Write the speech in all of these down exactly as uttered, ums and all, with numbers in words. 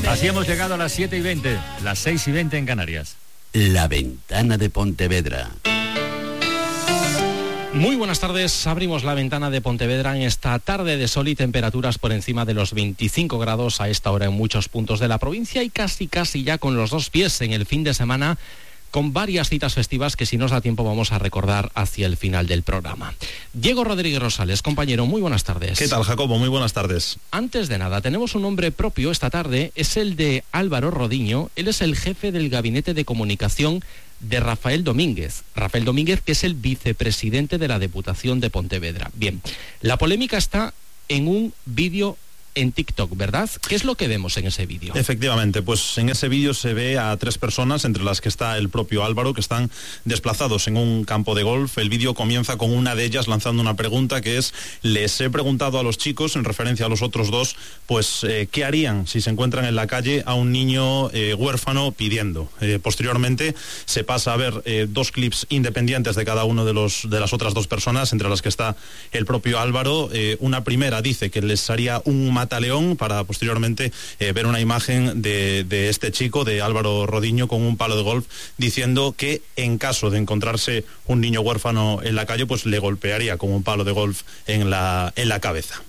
Así hemos llegado a las siete y veinte, las seis y veinte en Canarias. La Ventana de Pontevedra. Muy buenas tardes, abrimos la Ventana de Pontevedra en esta tarde de sol y temperaturas por encima de los veinticinco grados a esta hora en muchos puntos de la provincia y casi casi ya con los dos pies en el fin de semana, con varias citas festivas que si nos da tiempo vamos a recordar hacia el final del programa. Diego Rodríguez Rosales, compañero, muy buenas tardes. ¿Qué tal, Jacobo? Muy buenas tardes. Antes de nada, tenemos un nombre propio esta tarde, es el de Álvaro Rodiño. Él es el jefe del gabinete de comunicación de Rafael Domínguez. Rafael Domínguez, que es el vicepresidente de la Diputación de Pontevedra. Bien, la polémica está en un vídeo en TikTok, ¿verdad? ¿Qué es lo que vemos en ese vídeo? Efectivamente, pues en ese vídeo se ve a tres personas, entre las que está el propio Álvaro, que están desplazados en un campo de golf. El vídeo comienza con una de ellas lanzando una pregunta que es: les he preguntado a los chicos, en referencia a los otros dos, pues eh, ¿qué harían si se encuentran en la calle a un niño eh, huérfano pidiendo? Eh, posteriormente se pasa a ver eh, dos clips independientes de cada uno de los de las otras dos personas, entre las que está el propio Álvaro. Eh, una primera dice que les haría un mataleón, para posteriormente eh, ver una imagen de, de este chico, de Álvaro Rodiño, con un palo de golf, diciendo que en caso de encontrarse un niño huérfano en la calle, pues le golpearía con un palo de golf en la, en la cabeza.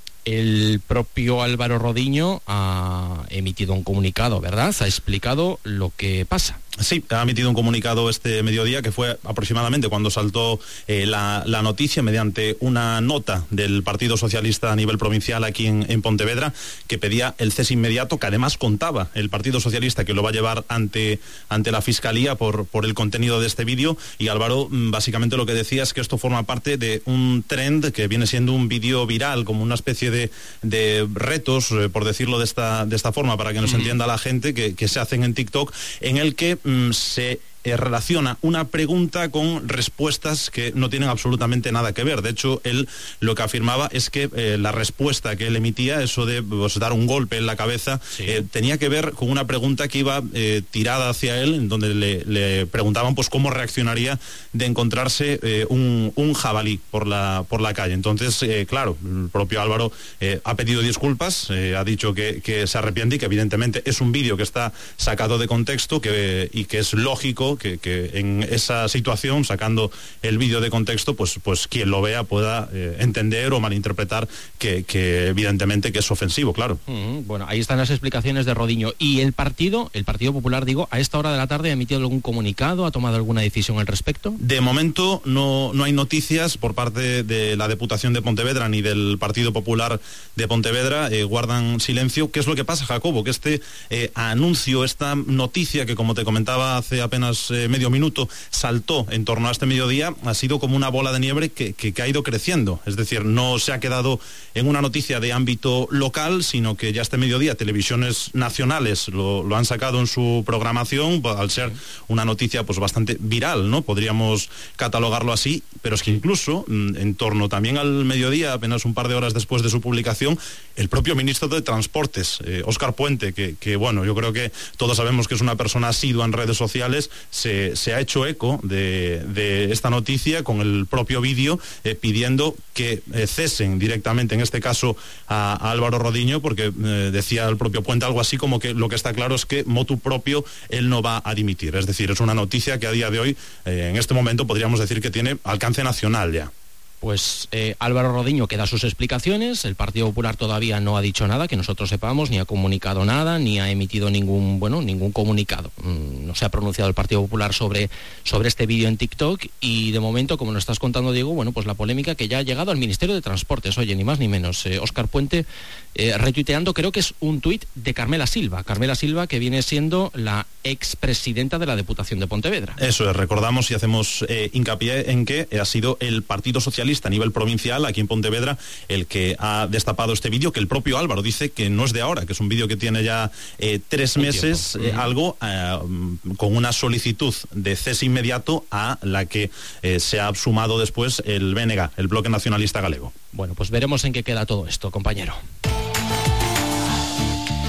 El propio Álvaro Rodiño ha emitido un comunicado, ¿verdad? Ha explicado lo que pasa. Sí, ha emitido un comunicado este mediodía, que fue aproximadamente cuando saltó eh, la, la noticia, mediante una nota del Partido Socialista a nivel provincial aquí en, en Pontevedra, que pedía el cese inmediato, que además contaba el Partido Socialista que lo va a llevar ante, ante la Fiscalía por, por el contenido de este vídeo. Y Álvaro básicamente lo que decía es que esto forma parte de un trend que viene siendo un vídeo viral, como una especie de, de retos, eh, por decirlo de esta, de esta forma, para que nos mm. entienda la gente, que, que se hacen en TikTok, en el que se eh, relaciona una pregunta con respuestas que no tienen absolutamente nada que ver. De hecho, él lo que afirmaba es que eh, la respuesta que él emitía, eso de pues, dar un golpe en la cabeza, sí. eh, tenía que ver con una pregunta que iba eh, tirada hacia él, en donde le, le preguntaban pues cómo reaccionaría de encontrarse eh, un, un jabalí por la, por la calle. Entonces, eh, claro, el propio Álvaro eh, ha pedido disculpas, eh, ha dicho que, que se arrepiente y que evidentemente es un vídeo que está sacado de contexto que, y que es lógico Que, que en esa situación, sacando el vídeo de contexto, pues, pues quien lo vea pueda eh, entender o malinterpretar que, que evidentemente que es ofensivo, claro. Mm, bueno, ahí están las explicaciones de Rodiño. ¿Y el partido, el Partido Popular, digo, a esta hora de la tarde ha emitido algún comunicado, ha tomado alguna decisión al respecto? De momento no, no hay noticias por parte de la Diputación de Pontevedra ni del Partido Popular de Pontevedra, eh, guardan silencio. ¿Qué es lo que pasa, Jacobo? Que este eh, anuncio, esta noticia que, como te comentaba hace apenas Eh, medio minuto, saltó en torno a este mediodía, ha sido como una bola de nieve que, que, que ha ido creciendo. Es decir, no se ha quedado en una noticia de ámbito local, sino que ya este mediodía televisiones nacionales lo, lo han sacado en su programación, al ser una noticia pues bastante viral, ¿no? Podríamos catalogarlo así, pero es que incluso en torno también al mediodía, apenas un par de horas después de su publicación, el propio ministro de Transportes, eh, Óscar Puente, que, que bueno, yo creo que todos sabemos que es una persona asidua en redes sociales, Se, se ha hecho eco de, de esta noticia con el propio vídeo, eh, pidiendo que eh, cesen directamente, en este caso, a, a Álvaro Rodiño, porque eh, decía el propio Puente algo así como que lo que está claro es que motu propio él no va a dimitir. Es decir, es una noticia que a día de hoy, eh, en este momento, podríamos decir que tiene alcance nacional ya. Pues eh, Álvaro Rodiño que da sus explicaciones, el Partido Popular todavía no ha dicho nada, que nosotros sepamos, ni ha comunicado nada, ni ha emitido ningún, bueno, ningún comunicado. Mm, no se ha pronunciado el Partido Popular sobre, sobre este vídeo en TikTok y de momento, como nos estás contando, Diego, bueno, pues la polémica que ya ha llegado al Ministerio de Transportes, oye, ni más ni menos. Eh, Óscar Puente eh, retuiteando, creo que es un tuit de Carmela Silva, Carmela Silva que viene siendo la expresidenta de la Diputación de Pontevedra. Eso es, recordamos y hacemos eh, hincapié en que ha sido el Partido Socialista a nivel provincial, aquí en Pontevedra, el que ha destapado este vídeo, que el propio Álvaro dice que no es de ahora, que es un vídeo que tiene ya eh, tres meses, eh, algo eh, con una solicitud de cese inmediato a la que eh, se ha sumado después el B N G, el Bloque Nacionalista Galego. Bueno, pues veremos en qué queda todo esto, compañero.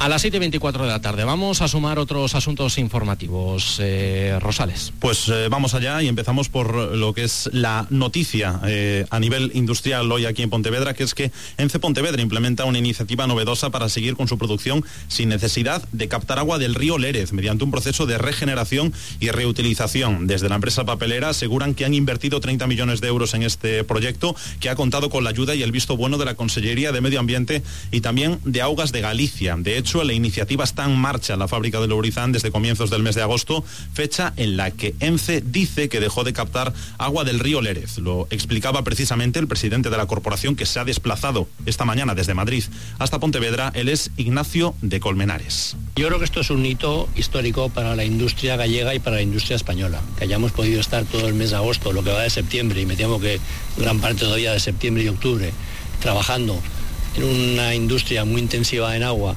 A las siete y veinticuatro de la tarde vamos a sumar otros asuntos informativos. Eh, Rosales. Pues eh, vamos allá y empezamos por lo que es la noticia eh, a nivel industrial hoy aquí en Pontevedra, que es que ENCE Pontevedra implementa una iniciativa novedosa para seguir con su producción sin necesidad de captar agua del río Lérez mediante un proceso de regeneración y reutilización. Desde la empresa papelera aseguran que han invertido treinta millones de euros en este proyecto, que ha contado con la ayuda y el visto bueno de la Consellería de Medio Ambiente y también de Augas de Galicia. De hecho, la iniciativa está en marcha en la fábrica de Lourizán desde comienzos del mes de agosto, fecha en la que ENCE dice que dejó de captar agua del río Lérez. Lo explicaba precisamente el presidente de la corporación, que se ha desplazado esta mañana desde Madrid hasta Pontevedra. Él es Ignacio de Colmenares. Yo creo que esto es un hito histórico para la industria gallega y para la industria española, que hayamos podido estar todo el mes de agosto, lo que va de septiembre, y me temo que gran parte todavía de septiembre y octubre, trabajando en una industria muy intensiva en agua,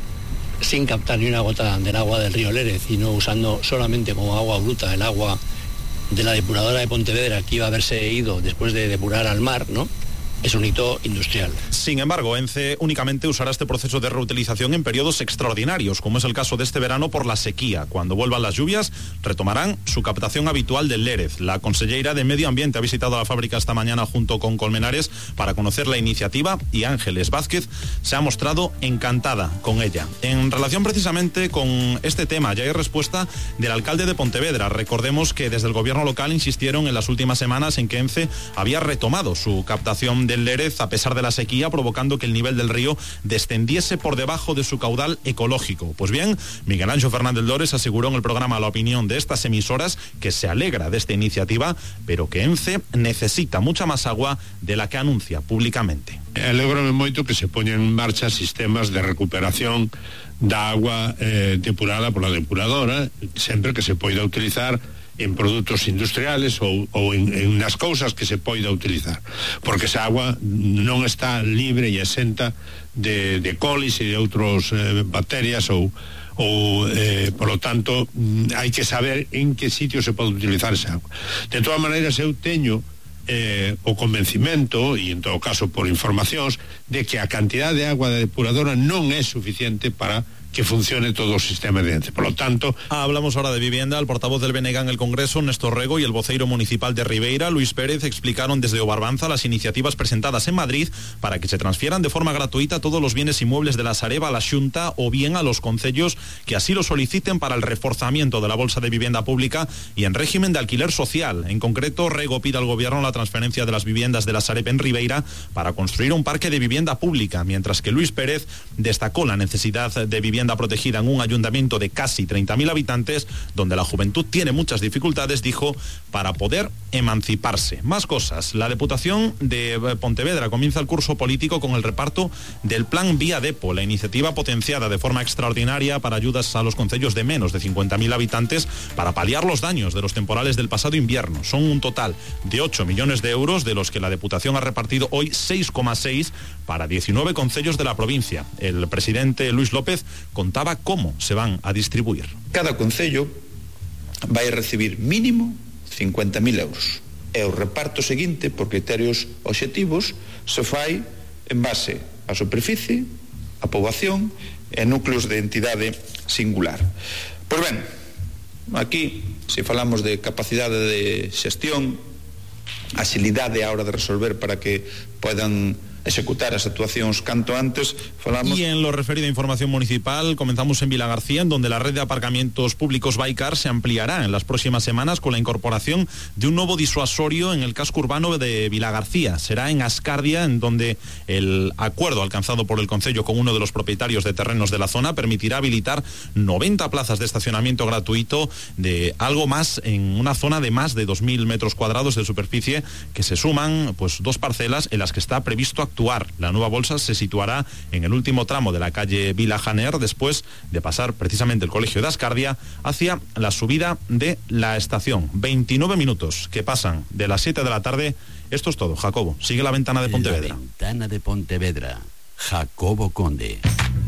sin captar ni una gota del agua del río Lérez y no usando solamente como agua bruta el agua de la depuradora de Pontevedra, que iba a haberse ido después de depurar al mar, ¿no? Es un hito industrial. Sin embargo, ENCE únicamente usará este proceso de reutilización en periodos extraordinarios, como es el caso de este verano por la sequía. Cuando vuelvan las lluvias, retomarán su captación habitual del Lérez. La consellera de Medio Ambiente ha visitado la fábrica esta mañana junto con Colmenares para conocer la iniciativa, y Ángeles Vázquez se ha mostrado encantada con ella. En relación precisamente con este tema, ya hay respuesta del alcalde de Pontevedra. Recordemos que desde el gobierno local insistieron en las últimas semanas en que ENCE había retomado su captación del Lérez a pesar de la sequía, provocando que el nivel del río descendiese por debajo de su caudal ecológico. Pues bien, Miguel Ángel Fernández Lores aseguró en el programa La Opinión de estas emisoras que se alegra de esta iniciativa, pero que ENCE necesita mucha más agua de la que anuncia públicamente. Alégrame moito que se poñan en marcha sistemas de recuperación da agua eh, depurada pola depuradora, sempre que se poida utilizar en produtos industriales ou, ou en, en nas cousas que se poida utilizar, porque esa agua non está libre e exenta de, de colis e de outros eh, bacterias ou, ou eh, por lo tanto hai que saber en que sitio se pode utilizar esa agua. De todas maneiras, eu teño eh, o convencimento, e en todo caso por informacións, de que a cantidad de agua da depuradora non é suficiente para que funcione todo el sistema de ENCE. Por lo tanto... Hablamos ahora de vivienda. El portavoz del B N G en el Congreso, Néstor Rego, y el voceiro municipal de Ribeira, Luis Pérez, explicaron desde Obarbanza las iniciativas presentadas en Madrid para que se transfieran de forma gratuita todos los bienes inmuebles de la Sareb a la Xunta o bien a los concellos que así lo soliciten para el reforzamiento de la bolsa de vivienda pública y en régimen de alquiler social. En concreto, Rego pide al gobierno la transferencia de las viviendas de la Sareb en Ribeira para construir un parque de vivienda pública, mientras que Luis Pérez destacó la necesidad de vivienda protegida en un ayuntamiento de casi treinta mil habitantes, donde la juventud tiene muchas dificultades, dijo, para poder emanciparse. Más cosas. La Diputación de Pontevedra comienza el curso político con el reparto del Plan Vía Depo, la iniciativa potenciada de forma extraordinaria para ayudas a los concellos de menos de cincuenta mil habitantes para paliar los daños de los temporales del pasado invierno. Son un total de ocho millones de euros, de los que la Diputación ha repartido hoy seis coma seis para diecinueve concellos de la provincia. El presidente Luis López contaba cómo se van a distribuir. Cada concello vai a recibir mínimo cincuenta mil euros. E o reparto seguinte, por criterios obxectivos, se fai en base á superficie, a poboación e núcleos de entidade singular. Pois ben, aquí, se falamos de capacidade de xestión, axilidade á hora de resolver para que podan ejecutar as actuacións canto antes, falamos... Y en lo referido a información municipal, comenzamos en Vilagarcía, en donde la red de aparcamientos públicos Baicar se ampliará en las próximas semanas con la incorporación de un nuevo disuasorio en el casco urbano de Vilagarcía. Será en Ascardia, en donde el acuerdo alcanzado por el concello con uno de los propietarios de terrenos de la zona permitirá habilitar noventa plazas de estacionamiento gratuito de algo más en una zona de más de dos mil metros cuadrados de superficie, que se suman pues dos parcelas en las que está previsto actuar. La nueva bolsa se situará en el último tramo de la calle Vila Janer, después de pasar precisamente el colegio de Ascardia hacia la subida de la estación. veintinueve minutos que pasan de las siete de la tarde. Esto es todo. Jacobo, sigue la ventana de Pontevedra. La ventana de Pontevedra. Jacobo Conde.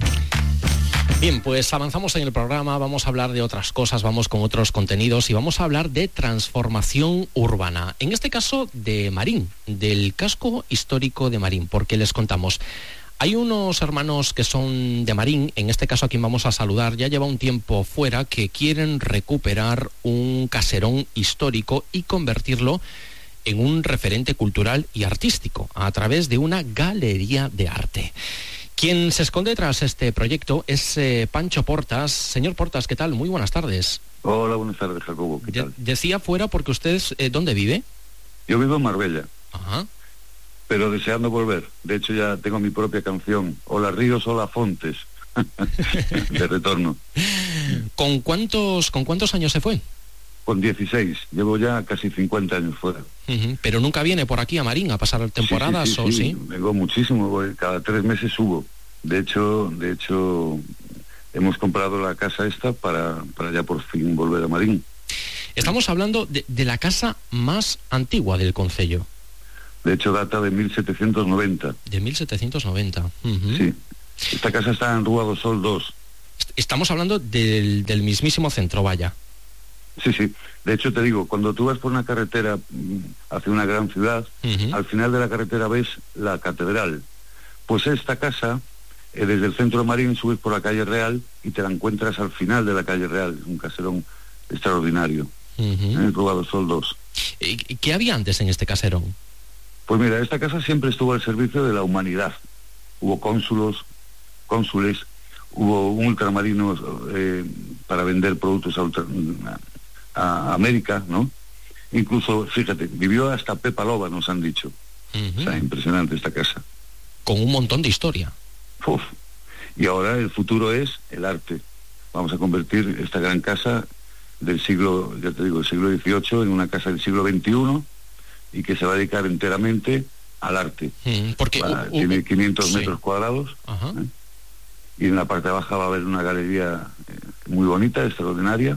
Bien, pues avanzamos en el programa, vamos a hablar de otras cosas, vamos con otros contenidos y vamos a hablar de transformación urbana. En este caso de Marín, del casco histórico de Marín, porque les contamos. Hay unos hermanos que son de Marín, en este caso a quien vamos a saludar, ya lleva un tiempo fuera, que quieren recuperar un caserón histórico y convertirlo en un referente cultural y artístico a través de una galería de arte. Quien se esconde tras este proyecto es eh, Pancho Portas. Señor Portas, ¿qué tal? Muy buenas tardes. Hola, buenas tardes, Jacobo. ¿Qué tal? De- decía fuera porque usted, eh, ¿dónde vive? Yo vivo en Marbella, Ajá. pero deseando volver. De hecho, ya tengo mi propia canción, Hola Ríos, Hola Fontes, de retorno. ¿Con cuántos, ¿Con cuántos años se fue? Con dieciséis, llevo ya casi cincuenta años fuera. Uh-huh. Pero nunca viene por aquí a Marín a pasar temporadas, sí, sí, sí, ¿o sí? sí? Vengo muchísimo, voy, cada tres meses subo. De hecho, de hecho, hemos comprado la casa esta para, para ya por fin volver a Marín. Estamos hablando de, de la casa más antigua del concello, De hecho, data de mil setecientos noventa. de mil setecientos noventa. Uh-huh. Sí. Esta casa está en Rúa do Sol dos. Est- Estamos hablando del, del mismísimo centro, vaya. Sí, sí. De hecho, te digo, cuando tú vas por una carretera mm, hacia una gran ciudad, Uh-huh. al final de la carretera ves la catedral. Pues esta casa, eh, desde el centro de Marín, subes por la calle Real y te la encuentras al final de la calle Real. Es un caserón extraordinario. Uh-huh. En Rúa do Sol dos. ¿Y qué había antes en este caserón? Pues mira, esta casa siempre estuvo al servicio de la humanidad. Hubo cónsulos, cónsules, hubo ultramarinos eh, para vender productos a, ultra, a América, ¿no? Incluso, fíjate, vivió hasta Pepa Loba, nos han dicho. Uh-huh. O sea, impresionante esta casa. Con un montón de historia. Uf. Y ahora el futuro es el arte. Vamos a convertir esta gran casa del siglo, ya te digo, del siglo dieciocho en una casa del siglo veintiuno y que se va a dedicar enteramente al arte. Uh-huh. Porque Va, uh, uh, tiene quinientos sí. metros cuadrados. Ajá. ¿eh? Y en la parte baja va a haber una galería eh, muy bonita, extraordinaria,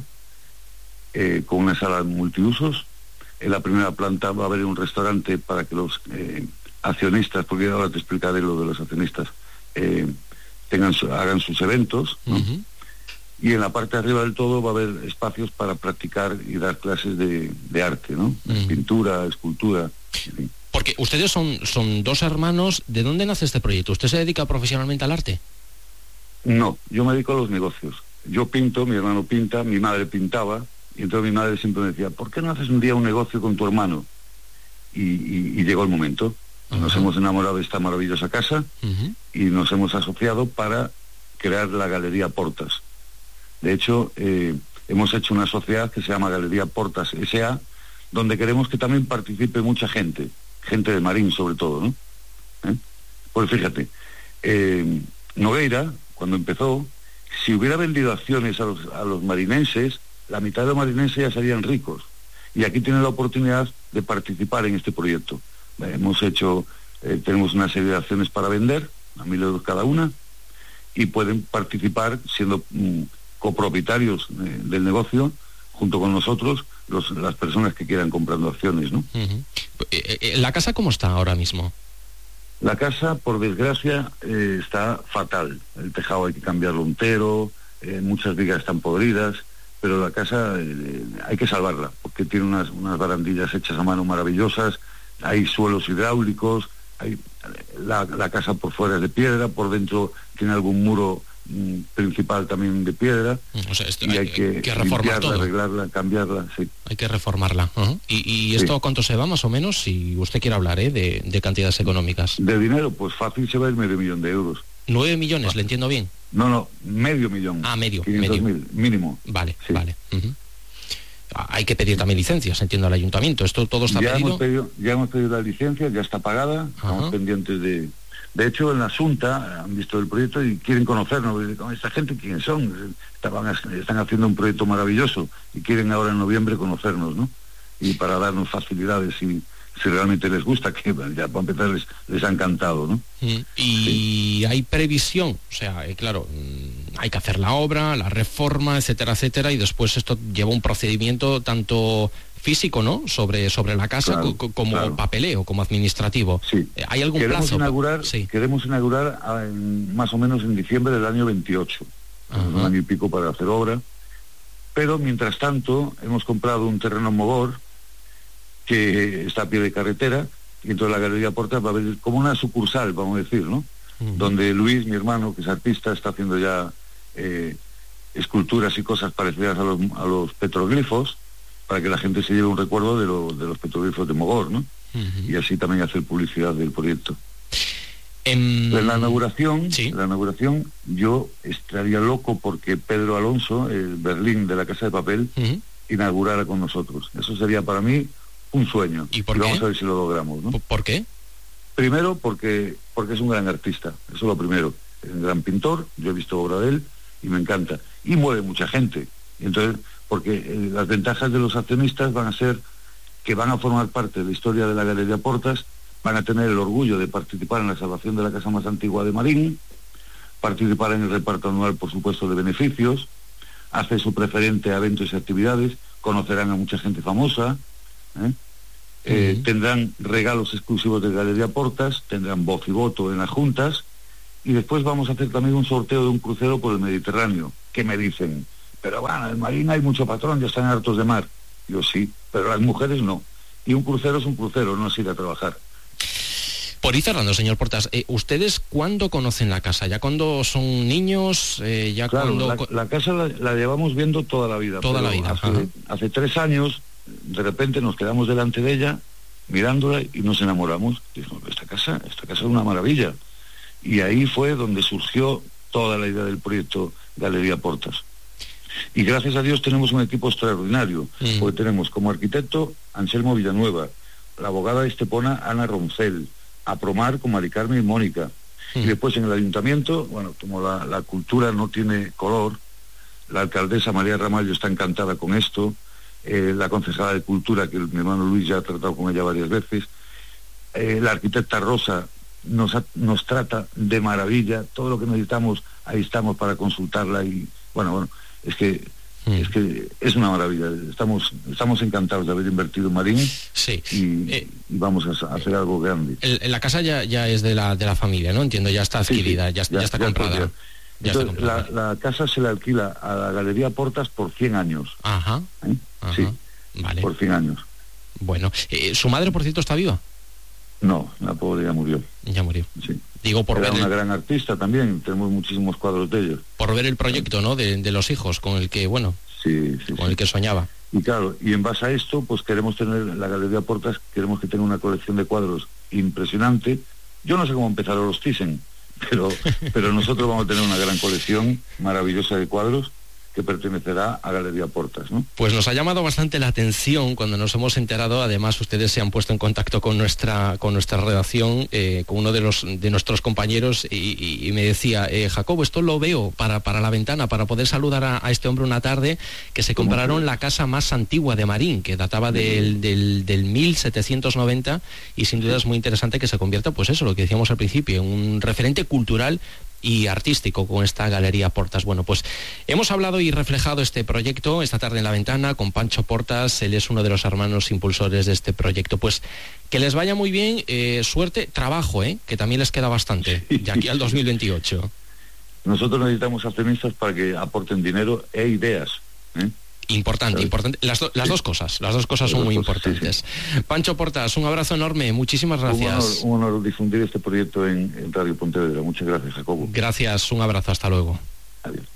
eh, con una sala multiusos. En la primera planta va a haber un restaurante para que los eh, accionistas, porque ahora te explicaré lo de los accionistas, eh, tengan su- hagan sus eventos, ¿no? Uh-huh. Y en la parte de arriba del todo va a haber espacios para practicar y dar clases de, de arte, ¿no? Mm. Pintura, escultura, en fin. Porque ustedes son, son dos hermanos. ¿De dónde nace este proyecto? ¿Usted se dedica profesionalmente al arte? No, yo me dedico a los negocios. Yo pinto, mi hermano pinta, mi madre pintaba, y entonces mi madre siempre me decía, ¿por qué no haces un día un negocio con tu hermano? Y, y, y llegó el momento. Nos Ajá. hemos enamorado de esta maravillosa casa Uh-huh. y nos hemos asociado para crear la Galería Portas. De hecho, eh, hemos hecho una sociedad que se llama Galería Portas ese a, donde queremos que también participe mucha gente, gente de Marín sobre todo, ¿no? ¿Eh? Pues fíjate, eh, Nogueira, cuando empezó, si hubiera vendido acciones a los, a los marinenses, la mitad de los marinenses ya serían ricos. Y aquí tienen la oportunidad de participar en este proyecto. Eh, hemos hecho, eh, tenemos una serie de acciones para vender, a mil euros cada una, y pueden participar siendo mm, copropietarios eh, del negocio, junto con nosotros, los, las personas que quieran comprando acciones, ¿no? Uh-huh. Eh, eh, ¿La casa cómo está ahora mismo? La casa, por desgracia, eh, está fatal. El tejado hay que cambiarlo entero, eh, muchas vigas están podridas, pero la casa eh, hay que salvarla, porque tiene unas, unas barandillas hechas a mano maravillosas, hay suelos hidráulicos, hay, la, la casa por fuera es de piedra, por dentro tiene algún muro mm, principal también de piedra, O sea, esto y hay, hay que, que reformar limpiarla, todo. arreglarla, cambiarla, sí. Hay que reformarla. Ajá. ¿Y, y esto Sí. cuánto se va más o menos? Si usted quiere hablar ¿eh? de, de cantidades económicas. De dinero, pues fácil se va el medio millón de euros. Nueve millones, ¿le entiendo bien? No, no, medio millón. Ah, medio, quinientos medio. mil, mínimo. Vale, Sí. vale. Ujú. Ah, Hay que pedir también licencias, entiendo, al ayuntamiento. ¿Esto todo está ya pedido? hemos pedido ya hemos pedido la licencia, ya está pagada, estamos Ajá. pendientes de de hecho en la Asunta han visto el proyecto y quieren conocernos. Dicen, esta gente quiénes son, estaban están haciendo un proyecto maravilloso y quieren ahora en noviembre conocernos, ¿no? Y para darnos facilidades si si realmente les gusta, que bueno, ya para empezar les, les ha encantado, ¿no? Mm, Y hay previsión, o sea, eh, claro, mm, hay que hacer la obra, la reforma, etcétera, etcétera, y después esto lleva un procedimiento tanto físico, ¿no?, sobre, sobre la casa, Claro, co- como claro. papeleo, como administrativo. Sí. Eh, ¿Hay algún Queremos plazo? inaugurar, Sí. queremos inaugurar ah, en- más o menos en diciembre del año veintiocho. Ajá. Un año y pico para hacer obra. Pero mientras tanto hemos comprado un terreno en Mogor que está a pie de carretera, y entonces la Galería Portas va a haber como una sucursal, vamos a decir, ¿no? uh-huh. donde Luis, mi hermano, que es artista, está haciendo ya eh, esculturas y cosas parecidas a los, a los petroglifos, para que la gente se lleve un recuerdo de, lo, de los petroglifos de Mogor, ¿no? Uh-huh. Y así también hacer publicidad del proyecto. En, en la inauguración, ¿sí? en la inauguración, yo estaría loco porque Pedro Alonso, el Berlín de la Casa de Papel, uh-huh. inaugurara con nosotros. Eso sería para mí un sueño. ¿Y por y qué? Vamos a ver si lo logramos, ¿no? ¿Por qué? Primero porque porque es un gran artista, eso es lo primero. Es un gran pintor, yo he visto obra de él y me encanta. Y mueve mucha gente. Y entonces, porque eh, las ventajas de los accionistas van a ser que van a formar parte de la historia de la Galería Portas, van a tener el orgullo de participar en la salvación de la casa más antigua de Marín, participar en el reparto anual, por supuesto, de beneficios, acceso preferente a eventos y actividades, conocerán a mucha gente famosa, ¿eh? Eh, uh-huh. tendrán regalos exclusivos de Galería Portas, tendrán voz y voto en las juntas, y después vamos a hacer también un sorteo de un crucero por el Mediterráneo. ¿Qué me dicen? Pero bueno, en Marín hay mucho patrón, ya están hartos de mar. Yo sí, pero las mujeres no. Y un crucero es un crucero, no es ir a trabajar. Por ir cerrando, señor Portas, eh, ¿ustedes cuándo conocen la casa? ¿Ya cuando son niños? Eh, ya claro, cuando... la, la casa la, la llevamos viendo toda la vida. Toda la vida. Hace, hace tres años, de repente nos quedamos delante de ella, mirándola y nos enamoramos. Dijimos, esta casa, esta casa es una maravilla. Y ahí fue donde surgió toda la idea del proyecto Galería Portas. Y gracias a Dios tenemos un equipo extraordinario, mm. porque tenemos como arquitecto Anselmo Villanueva, la abogada estepona Ana Roncel, a Promar con Mari Carmen y Mónica. Mm. Y después en el ayuntamiento, bueno, como la, la cultura no tiene color, la alcaldesa María Ramallo está encantada con esto, eh, la concejala de Cultura, que mi hermano Luis ya ha tratado con ella varias veces, eh, la arquitecta Rosa nos, ha, nos trata de maravilla, todo lo que necesitamos, ahí estamos para consultarla y, bueno, bueno, es que mm. es que es una maravilla. Estamos estamos encantados de haber invertido en Marín, sí. y, eh, y vamos a, a hacer algo grande. El, la casa ya, ya es de la de la familia, ¿no? Entiendo, ya está adquirida, sí, sí, ya, ya, ya está ya comprada. Ya. Ya Entonces, está comprada. La, la casa se le alquila a la Galería Portas por cien años. Ajá. ¿Eh? Ajá. Sí, vale. Por cien años. Bueno, eh, ¿su madre, por cierto, está viva? No, la pobre ya murió. Ya murió. Sí. Digo, por Era ver una el... gran artista también, tenemos muchísimos cuadros de ella. Por ver el proyecto, ¿no?, de, de los hijos, con el que, bueno, sí, sí, con sí. el que soñaba. Y claro, y en base a esto, pues queremos tener, la Galería Portas, queremos que tenga una colección de cuadros impresionante. Yo no sé cómo empezaron los Thyssen, pero, pero nosotros vamos a tener una gran colección maravillosa de cuadros que pertenecerá a Galería Portas, ¿no? Pues nos ha llamado bastante la atención cuando nos hemos enterado. Además, ustedes se han puesto en contacto con nuestra con nuestra redacción, eh, con uno de los de nuestros compañeros, y, y, y me decía, eh, Jacobo, esto lo veo para, para la ventana, para poder saludar a, a este hombre una tarde, que se compraron la casa más antigua de Marín, que databa del, del, del mil setecientos noventa, y sin duda es muy interesante que se convierta, pues eso, lo que decíamos al principio, en un referente cultural y artístico con esta Galería Portas. Bueno, pues hemos hablado y reflejado este proyecto esta tarde en La Ventana con Pancho Portas. Él es uno de los hermanos impulsores de este proyecto. Pues que les vaya muy bien, eh, suerte, trabajo, ¿eh? Que también les queda bastante, de aquí al dos mil veintiocho. Nosotros necesitamos accionistas para que aporten dinero e ideas, ¿eh? Importante, ¿sabes? Importante. Las, do, las sí. dos cosas, las dos cosas las son dos muy cosas, importantes. Sí, sí. Pancho Portas, un abrazo enorme, muchísimas gracias. Un honor, un honor difundir este proyecto en, en Radio Pontevedra. Muchas gracias, Jacobo. Gracias, un abrazo, hasta luego. Adiós.